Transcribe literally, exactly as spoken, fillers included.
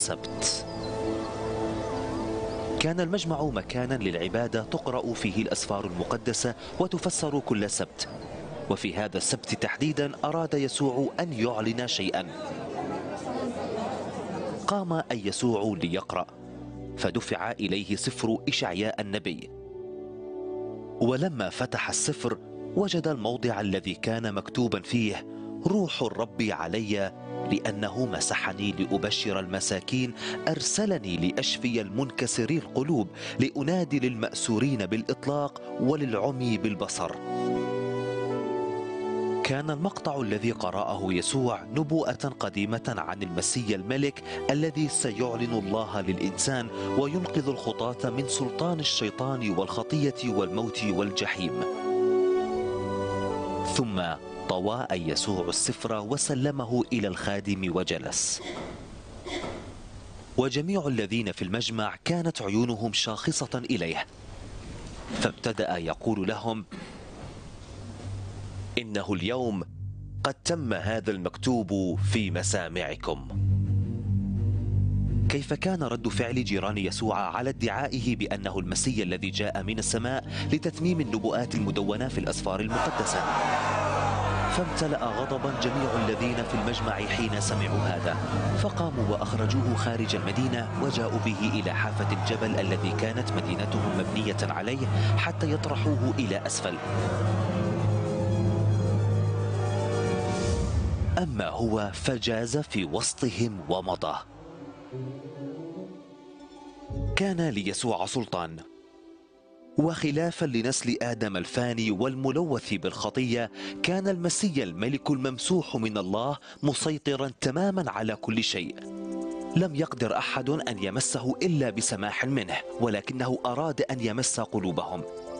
السبت. كان المجمع مكانا للعبادة تقرأ فيه الأسفار المقدسة وتفسر كل سبت، وفي هذا السبت تحديدا أراد يسوع أن يعلن شيئا. قام أي يسوع ليقرأ، فدفع إليه سفر إشعياء النبي، ولما فتح السفر وجد الموضع الذي كان مكتوبا فيه: روح الرب علي لأنه مسحني لأبشر المساكين، أرسلني لأشفي المنكسري القلوب، لأنادي للمأسورين بالإطلاق وللعمي بالبصر. كان المقطع الذي قرأه يسوع نبوءة قديمة عن المسيا الملك الذي سيعلن الله للإنسان وينقذ الخطاة من سلطان الشيطان والخطية والموت والجحيم. ثم طوى يسوع السفر وسلمه إلى الخادم وجلس. وجميع الذين في المجمع كانت عيونهم شاخصة إليه، فابتدأ يقول لهم: إنه اليوم قد تم هذا المكتوب في مسامعكم. كيف كان رد فعل جيران يسوع على ادعائه بأنه المسيا الذي جاء من السماء لتتميم النبوءات المدونة في الأسفار المقدسة؟ فامتلأ غضبا جميع الذين في المجمع حين سمعوا هذا، فقاموا وأخرجوه خارج المدينة وجاءوا به إلى حافة الجبل الذي كانت مدينتهم مبنية عليه حتى يطرحوه إلى أسفل. أما هو فجاز في وسطهم ومضى. كان ليسوع سلطان، وخلافا لنسل آدم الفاني والملوث بالخطية، كان المسيا الملك الممسوح من الله مسيطرا تماما على كل شيء. لم يقدر أحد أن يمسه إلا بسماح منه، ولكنه أراد أن يمس قلوبهم.